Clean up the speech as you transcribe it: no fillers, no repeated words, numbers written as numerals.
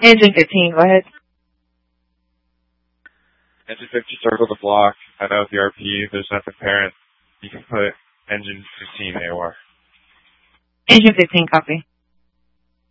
Engine 15, go ahead. Engine 50, circle the block. I know with the RP, there's nothing apparent. You can put engine 15 AOR. Engine 15, copy.